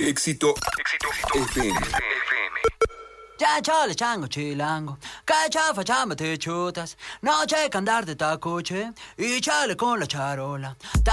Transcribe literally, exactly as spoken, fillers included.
Éxito, éxito, F M. Ya chale chango chilango, cachafa chamba te chutas, no checa andar de tacoche y chale con la charola.